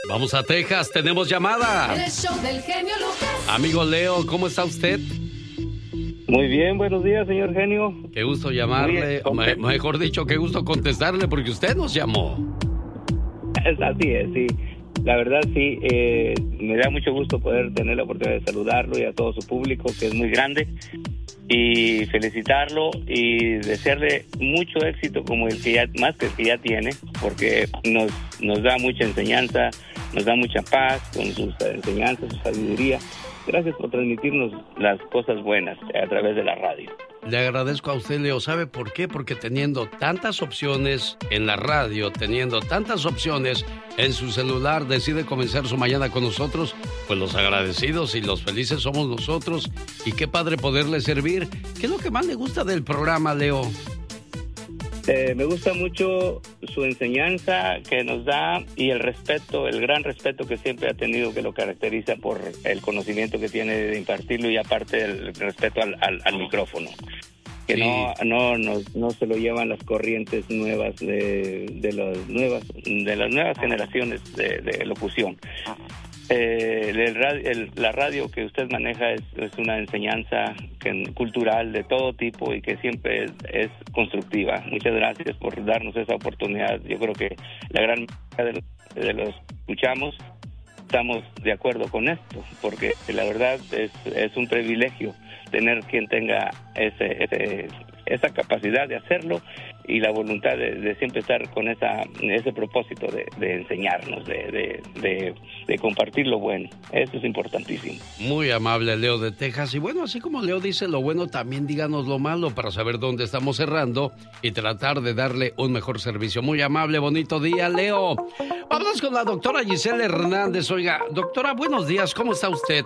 Vamos a Texas, tenemos llamada. El show del genio Lucas. Amigo Leo, ¿cómo está usted? Muy bien, buenos días, señor genio. Qué gusto llamarle, mejor dicho, qué gusto contestarle porque usted nos llamó. Así es, sí. La verdad, sí, me da mucho gusto poder tener la oportunidad de saludarlo y a todo su público, que es muy grande, y felicitarlo y desearle mucho éxito como el que ya, más que el que ya tiene, porque nos da mucha enseñanza, nos da mucha paz con sus enseñanzas, su sabiduría. Gracias por transmitirnos las cosas buenas a través de la radio. Le agradezco a usted, Leo. ¿Sabe por qué? Porque teniendo tantas opciones en la radio, teniendo tantas opciones en su celular, decide comenzar su mañana con nosotros. Pues los agradecidos y los felices somos nosotros. Y qué padre poderle servir. ¿Qué es lo que más le gusta del programa, Leo? Me gusta mucho su enseñanza que nos da y el respeto, el gran respeto que siempre ha tenido, que lo caracteriza por el conocimiento que tiene de impartirlo y aparte el respeto al micrófono. Que sí. no se lo llevan las corrientes nuevas de las nuevas generaciones de locución. La radio que usted maneja es una enseñanza cultural de todo tipo y que siempre es constructiva. Muchas gracias por darnos esa oportunidad. Yo creo que la gran mayoría de los escuchamos estamos de acuerdo con esto, porque la verdad es un privilegio tener quien tenga esa capacidad de hacerlo y la voluntad de siempre estar con ese propósito de enseñarnos, de compartir lo bueno. Eso es importantísimo. Muy amable, Leo de Texas. Y bueno, así como Leo dice lo bueno, también díganos lo malo para saber dónde estamos cerrando y tratar de darle un mejor servicio. Muy amable, bonito día, Leo. Vamos con la doctora Giselle Hernández. Oiga, doctora, buenos días, ¿cómo está usted?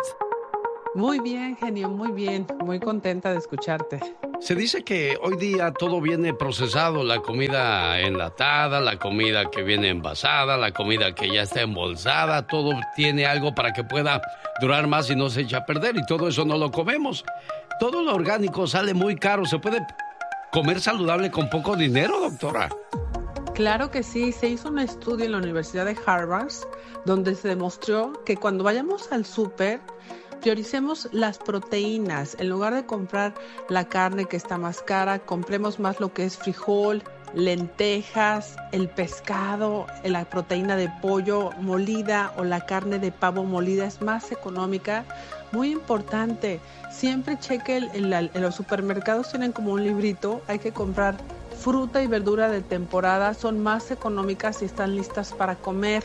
Muy bien, genio, muy bien. Muy contenta de escucharte. Se dice que hoy día todo viene procesado, la comida enlatada, la comida que viene envasada, la comida que ya está embolsada, todo tiene algo para que pueda durar más y no se echa a perder y todo eso no lo comemos. Todo lo orgánico sale muy caro, ¿se puede comer saludable con poco dinero, doctora? Claro que sí, se hizo un estudio en la Universidad de Harvard donde se demostró que cuando vayamos al súper prioricemos las proteínas. En lugar de comprar la carne que está más cara, compremos más lo que es frijol, lentejas, el pescado, la proteína de pollo molida o la carne de pavo molida es más económica. Muy importante, siempre cheque en los supermercados tienen como un librito, hay que comprar fruta y verdura de temporada, son más económicas y están listas para comer.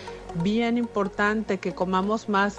Bien importante que comamos más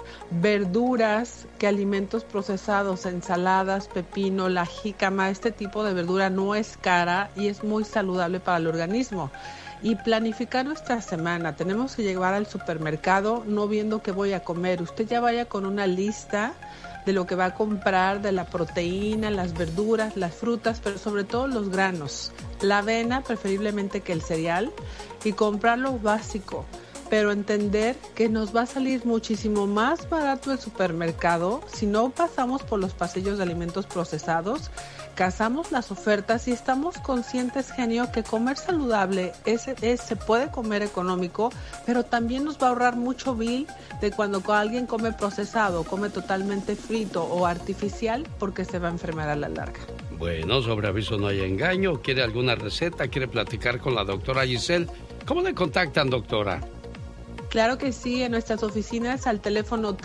verduras que alimentos procesados, ensaladas, pepino, la jícama. Este tipo de verdura no es cara y es muy saludable para el organismo. Y planificar nuestra semana. Tenemos que llegar al supermercado no viendo qué voy a comer. Usted ya vaya con una lista de lo que va a comprar, de la proteína, las verduras, las frutas, pero sobre todo los granos. La avena, preferiblemente que el cereal, y comprar lo básico. Pero entender que nos va a salir muchísimo más barato el supermercado si no pasamos por los pasillos de alimentos procesados, cazamos las ofertas y estamos conscientes, genio, que comer saludable se puede comer económico, pero también nos va a ahorrar mucho bill de cuando alguien come procesado, come totalmente frito o artificial, porque se va a enfermar a la larga. Bueno, sobre aviso no hay engaño. ¿Quiere alguna receta? ¿Quiere platicar con la doctora Giselle? ¿Cómo le contactan, doctora? Claro que sí, en nuestras oficinas al teléfono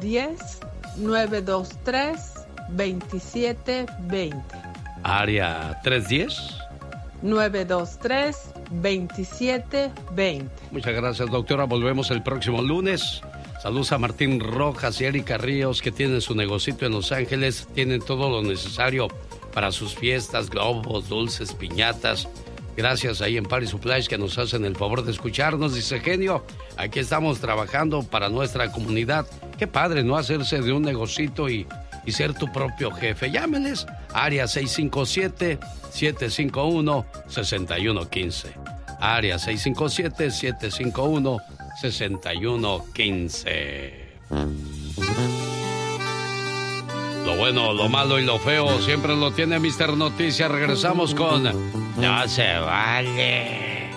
310-923-2720. Área 310. 923-2720. Muchas gracias, doctora. Volvemos el próximo lunes. Saludos a Martín Rojas y Erika Ríos, que tienen su negocito en Los Ángeles. Tienen todo lo necesario para sus fiestas, globos, dulces, piñatas. Gracias ahí en Paris Supplies que nos hacen el favor de escucharnos. Dice, genio, aquí estamos trabajando para nuestra comunidad. Qué padre, ¿no? Hacerse de un negocito y ser tu propio jefe. Llámenles, área 657-751-6115. Área 657-751-6115. Lo bueno, lo malo y lo feo siempre lo tiene Mr. Noticias. Regresamos con No se vale.